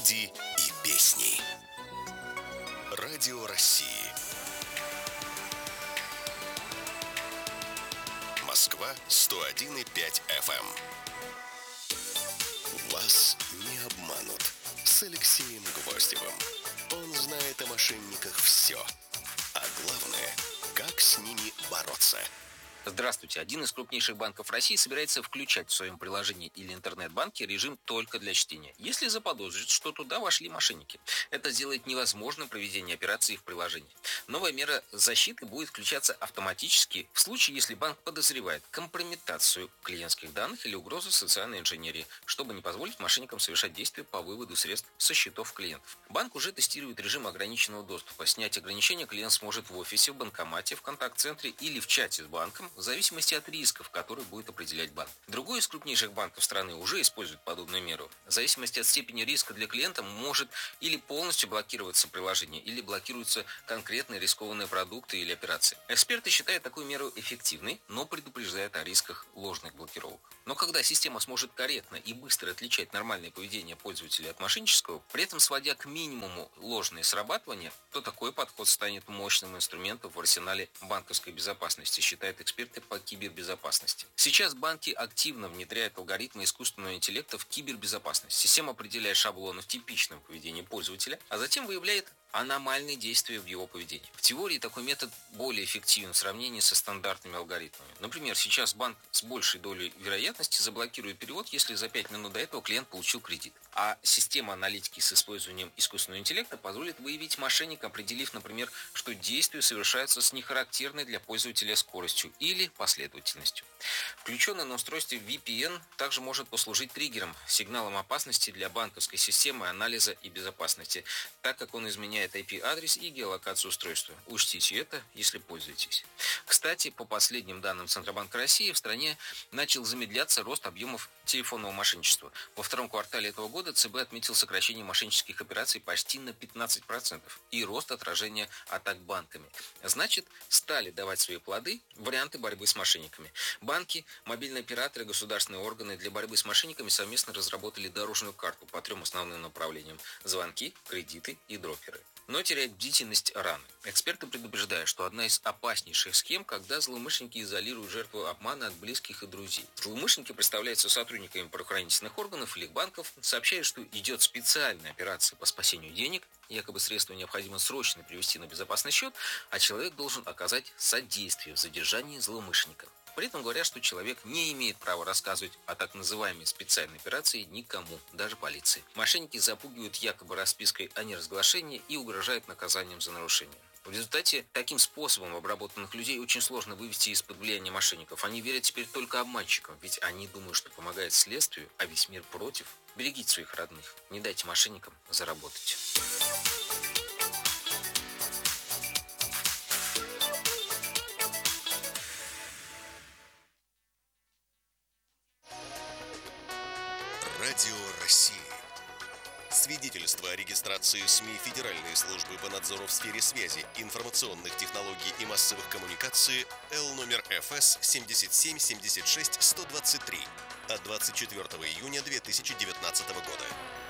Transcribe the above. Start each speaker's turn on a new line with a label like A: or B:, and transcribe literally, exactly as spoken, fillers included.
A: люди и песни. Радио России. Москва сто один и пять эф эм. Вас не обманут с Алексеем Гвоздевым. Он знает о мошенниках все. А главное, как с ними бороться.
B: Здравствуйте. Один из крупнейших банков России собирается включать в своем приложении или интернет-банке режим только для чтения, если заподозрит, что туда вошли мошенники. Это сделает невозможным проведение операций в приложении. Новая мера защиты будет включаться автоматически в случае, если банк подозревает компрометацию клиентских данных или угрозу социальной инженерии, чтобы не позволить мошенникам совершать действия по выводу средств со счетов клиентов. Банк уже тестирует режим ограниченного доступа. Снять ограничения клиент сможет в офисе, в банкомате, в контакт-центре или в чате с банком, в зависимости от рисков, которые будет определять банк. Другой из крупнейших банков страны уже использует подобную меру. В зависимости от степени риска для клиента может или полностью блокироваться приложение, или блокируются конкретные рискованные продукты или операции. Эксперты считают такую меру эффективной, но предупреждают о рисках ложных блокировок. Но когда система сможет корректно и быстро отличать нормальное поведение пользователя от мошеннического, при этом сводя к минимуму ложные срабатывания, то такой подход станет мощным инструментом в арсенале банковской безопасности, считает эксперт по кибербезопасности. Сейчас банки активно внедряют алгоритмы искусственного интеллекта в кибербезопасность. Система определяет шаблоны в типичном поведении пользователя, а затем выявляет аномальные действия в его поведении. В теории такой метод более эффективен в сравнении со стандартными алгоритмами. Например, сейчас банк с большей долей вероятности заблокирует перевод, если за пять минут до этого клиент получил кредит. А система аналитики с использованием искусственного интеллекта позволит выявить мошенника, определив, например, что действие совершается с нехарактерной для пользователя скоростью или последовательностью. Включенный на устройстве ви пи эн также может послужить триггером, сигналом опасности для банковской системы анализа и безопасности, так как он изменяет ай пи-адрес и геолокацию устройства. Учтите это, если пользуетесь. Кстати, по последним данным Центробанка России, в стране начал замедляться рост объемов телефонного мошенничества. Во втором квартале этого года ЦБ отметил сокращение мошеннических операций почти на пятнадцать процентов и рост отражения атак банками. Значит, стали давать свои плоды варианты борьбы с мошенниками. Банки, мобильные операторы, государственные органы для борьбы с мошенниками совместно разработали дорожную карту по трем основным направлениям: звонки, кредиты и дроперы. Но терять бдительность рано. Эксперты предупреждают, что одна из опаснейших схем, когда злоумышленники изолируют жертву обмана от близких и друзей. Злоумышленники представляются сотрудниками правоохранительных органов или банков, сообщают, что идет специальная операция по спасению денег, якобы средства необходимо срочно перевести на безопасный счет, а человек должен оказать содействие в задержании злоумышленника. При этом говорят, что человек не имеет права рассказывать о так называемой специальной операции никому, даже полиции. Мошенники запугивают якобы распиской о неразглашении и угрожают наказанием за нарушение. В результате таким способом обработанных людей очень сложно вывести из-под влияния мошенников. Они верят теперь только обманщикам, ведь они думают, что помогают следствию, а весь мир против. Берегите своих родных, не дайте мошенникам заработать.
A: Радио России. Свидетельство о регистрации СМИ Федеральной службы по надзору в сфере связи, информационных технологий и массовых коммуникаций Л номер эф эс семьдесят семь семьдесят шесть сто двадцать три от двадцать четвёртого июня две тысячи девятнадцатого года.